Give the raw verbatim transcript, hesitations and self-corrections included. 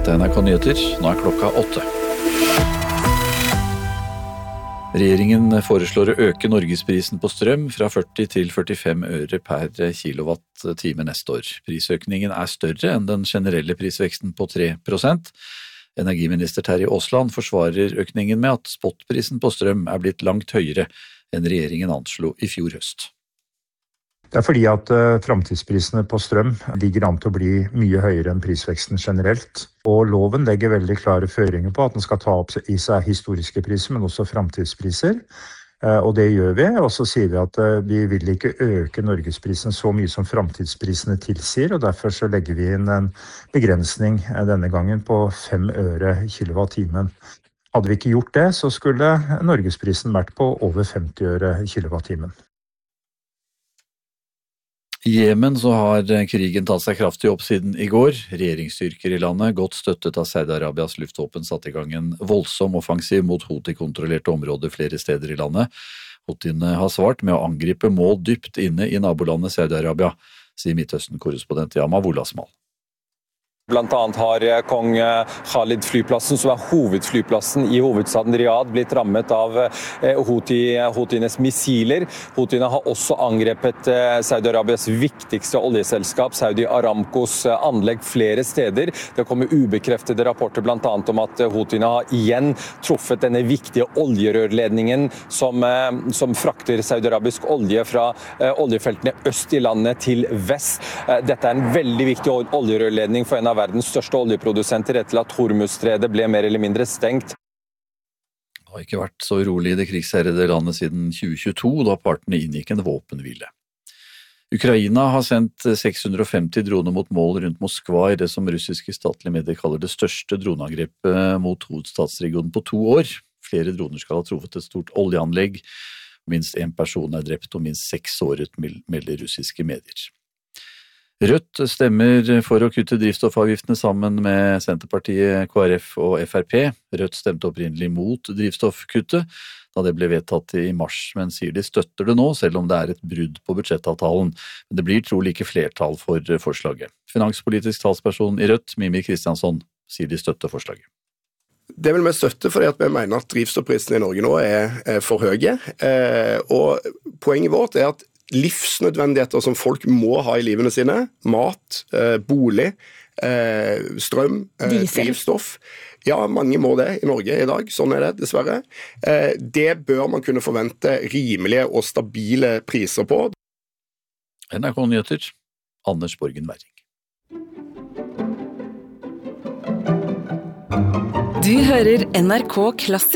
Dette er N R K Nyheter, nå er klokka åtte. Regjeringen foreslår å øke norgesprisen på strøm fra førti til førtifem øre per kilowatt-time neste år. Prisøkningen er større enn den generelle prisveksten på tre prosent. Energiminister Terje Aasland forsvarer økningen med at spotprisen på strøm er blitt langt høyere enn regjeringen anslo i fjor høst. Det er fordi at uh, framtidsprisene på strøm ligger an til å bli mye høyere enn prisveksten generelt. Og loven legger veldig klare føringer på at den skal ta opp i seg historiske priser, men også framtidspriser. Uh, og det gjør vi, og så sier vi at uh, vi vil ikke øke norgesprisen så mye som framtidsprisene tilsier, og derfor så legger vi inn en begrensning uh, denne gangen på fem øre kilowatt-timen. Hadde vi ikke gjort det, så skulle norgesprisen vært på over femti øre kilowatt-timen. I Jemen så har krigen tatt seg kraftig opp siden i går. Regjeringsstyrker i landet, godt støttet av Saudi-Arabias luftvåpen, satt i gang en voldsom offensiv mot Houthi-kontrollerte områder flere steder i landet. Houthiene har svart med å angripe mål dypt inne i nabolandet Saudi-Arabia, sier Midtøsten-korrespondent Yama Wolasmal. Blant annet har kong Khalid-flyplassen, som er hovedflyplassen i hovedstaden Riyadh, blitt rammet av Houthienes missiler. Houthiene har også angrepet Saudi-Arabias viktigste oljeselskap, Saudi Aramcos anlegg flere steder. Det kommer ubekreftede rapporter blant annet om at Houthiene har igjen truffet denne viktige oljerørledningen som, som frakter Saudi-Arabisk olje fra oljefeltene øst i landet til vest. Dette er en veldig viktig oljerørledning for en av verdens største oljeprodusenter etter at Hormuzstredet ble mer eller mindre stengt. Det har ikke vært så urolig i det krigsherrede landet siden tjue tjueto, da partene inngikk en våpenhvile. Ukraina har sendt seks hundre og femti droner mot mål rundt Moskva i det som russiske statlige medier kaller det største droneangrepet mot hovedstadsregionen på to år. Flere droner skal ha truffet et stort oljeanlegg. Minst en person er drept og minst seks såret, melder russiske medier. Rødt stemmer for å kutte drivstoffavgiftene sammen med Senterpartiet, K R F og F R P. Rødt stemte opprinnelig mot drivstoffkuttet da det ble vedtatt i mars, men sier de støtter det nå, selv om det er et brudd på budsjettavtalen. Men det blir trolig ikke flertall for forslaget. Finanspolitisk talsperson i Rødt, Mimi Kristiansson, sier de støtter forslaget. Det vil vi støtte fordi at vi mener at drivstoffprisene i Norge nå er, er for høye. Eh, og poenget vårt er at livsnødvendigheter som folk må ha i livene sine, mat, eh, bolig, eh, strøm, eh, drivstoff. Ja, mange må det i Norge i dag, sånn er det dessverre. Eh, det bør man kunne forvente rimelige og stabile priser på. N R K Nyheter, Anders Borgen Werring. Du hører N R K Klassisk.